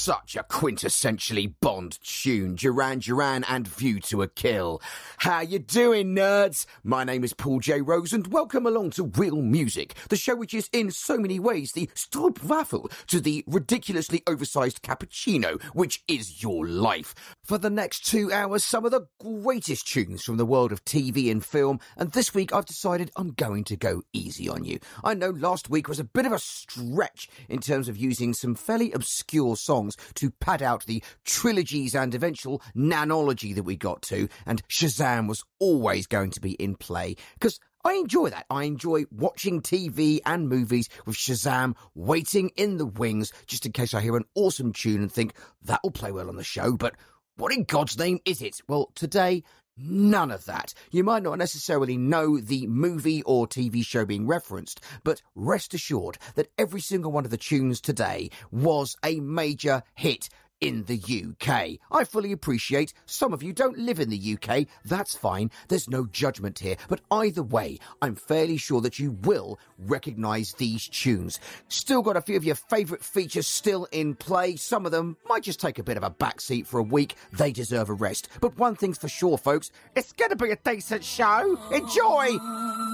Such a quintessentially Bond tune, Duran Duran and View to a Kill. How you doing, nerds? My name is Paul J. Rose and welcome along to Real Music, the show which is in so many ways the Stroopwafel to the ridiculously oversized cappuccino, which is your life. For the next 2 hours, some of the greatest tunes from the world of TV and film, and this week I've decided I'm going to go easy on you. I know last week was a bit of a stretch in terms of using some fairly obscure songs to pad out the trilogies and eventual nanology that we got to, and Shazam was always going to be in play, because I enjoy that. I enjoy watching TV and movies with Shazam waiting in the wings, just in case I hear an awesome tune and think, that'll play well on the show, but what in God's name is it? Well, today, none of that. You might not necessarily know the movie or TV show being referenced, but rest assured that every single one of the tunes today was a major hit in the UK. I fully appreciate some of you don't live in the UK. That's fine. There's no judgment here. But either way, I'm fairly sure that you will recognise these tunes. Still got a few of your favourite features still in play. Some of them might just take a bit of a backseat for a week. They deserve a rest. But one thing's for sure, folks, it's going to be a decent show. Enjoy!